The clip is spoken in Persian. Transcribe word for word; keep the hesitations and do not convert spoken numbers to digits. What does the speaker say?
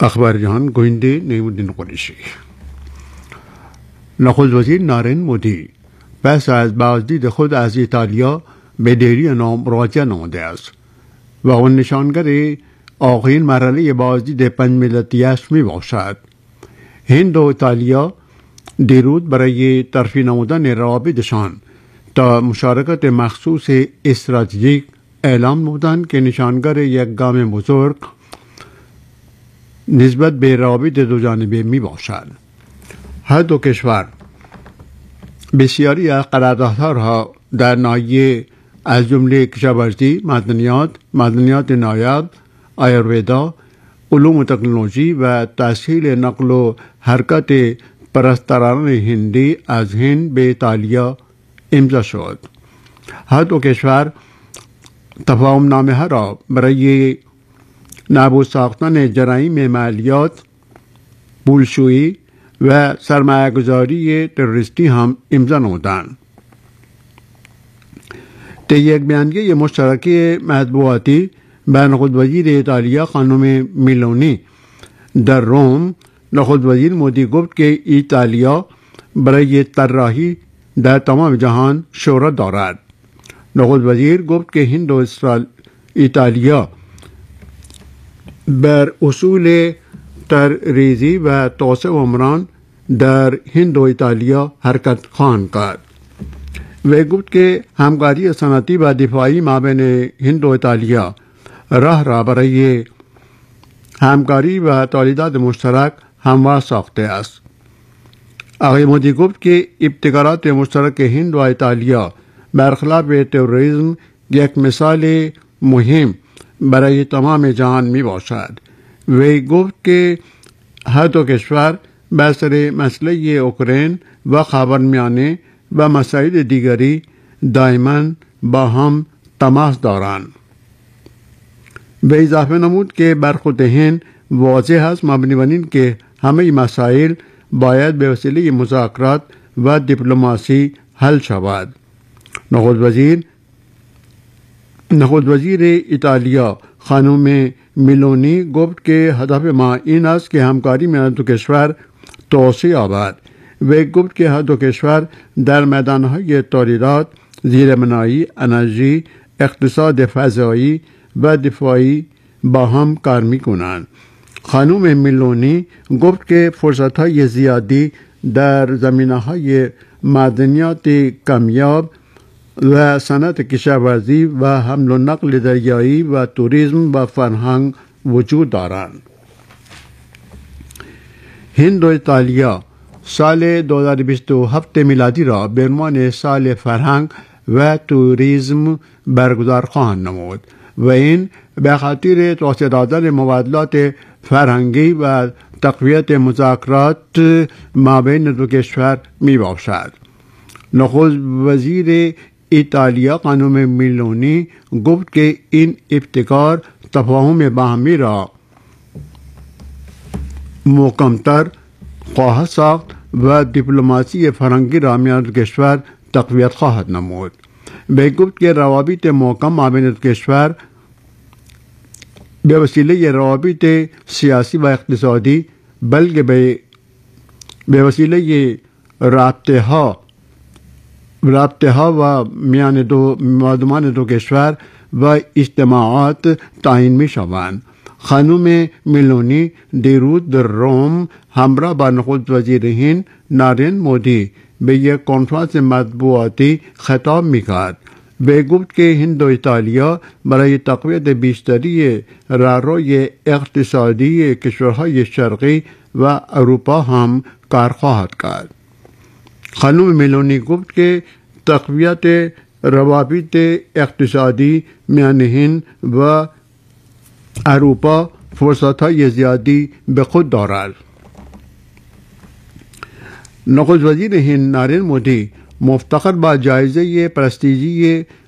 اخبار جهان گوینده نعیم‌الدین قریشی. نخست وزیر نارن مودی پس از بازدید خود از ایتالیا به دیری نام مراجعه نموده است و آن نشانگر آخرین مرحله بازدید پنج ملتیش می باشد. هند و ایتالیا دیروز برای ترفیع نمودن روابطشان تا مشارکت مخصوص استراتژیک اعلام نمودند که نشانگر یک گام بزرگ نسبت به روابط دو جانبه می باشد. هر دو کشور بسیاری از قراردادها در ناحیه از جمله کشاورزی، معدنیات، معدنیات نایاب، آیورودا، علوم و تکنولوژی و تسهیل نقل و حرکت پرستاران هندی از هند به ایتالیا امضا شد. هر دو کشور تفاهم نامه ها را برای نابود ساختن جرایم مالیات، پولشویی و سرمایه‌گذاری تروریستی هم امضا نمودند. در یک بیانیه مشترک مطبوعاتی به نخست وزیر ایتالیا خانم میلونی در روم، نخست وزیر مودی گفت که ایتالیا برای طراحی در تمام جهان شهرت دارد. نخست وزیر گفت که هند و ایتالیا بر اصول ترریزی و توسعه عمران در هند و ایتالیا حرکت خواهند کرد. و گفت که همکاری صنعتی و دفاعی مابین هند و ایتالیا راه را برای همکاری و تولیدات مشترک هموار ساخته است. آقای مودی گفت که ابتکارات مشترک هند و ایتالیا برخلاف تروریسم یک مثال مهم برای تمام جهان می باشد. و گفت که هر دو کشور بر سر مسئله اوکراین و خاورمیانه و مسائل دیگری دائما با هم تماس دارند. و اضافه نمود که برخورد هند واضح است مبنی بر این که همه مسائل باید به وسیله مذاکرات و دیپلماسی حل شود. نخست وزیر نخست وزیر ایتالیا خانم میلونی گفت که هدف ما این است که همکاری میان دو کشور توسعه یابد و گفت که هر دو کشور در میدانهای تولیدات، زیربنایی، انرژی، اقتصاد فضایی و دفاعی با هم کار میکنند. خانم میلونی گفت که فرصتهای زیادی در زمینه‌های معدنیات کمیاب و صنعت کشاورزی و حمل و نقل دریایی و توریسم و فرهنگ وجود دارند. هند و ایتالیا سال دو هزار و بیست و هفت میلادی را به عنوان سال فرهنگ و توریسم برگزار خواهند نمود و این به خاطر توسعه دادن مبادلات فرهنگی و تقویت مذاکرات مابین دو کشور می باشد. نخست وزیر ایتالیا خانم میلونی گفت که این ابتکار تفاهم باهمی را محکم‌تر خواهد ساخت و دیپلماسی فرهنگی را میان دو کشور تقویت خواهد نمود. و گفت که روابط محکم مابین دو کشور به وسیله روابط سیاسی و اقتصادی بلکه به به وسیله رابطه ها رابطه ها و میان دو مردمان دو کشور و اجتماعات تعیین می شوند. خانم میلونی دیروز در روم همراه با نخست وزیر هند نارن مودی به یک کنفرانس مطبوعاتی خطاب میکرد و گفت که هند و ایتالیا برای تقویت بیشتری راهروی اقتصادی کشورهای شرقی و اروپا هم کار خواهد کرد. خانم میلونی گفت که تقویت روابط اقتصادی میان هند و اروپا فرصت‌های زیادی به خود دارد. نخست وزیر هند نارن مودی مفتخر با جایزه پرستیژی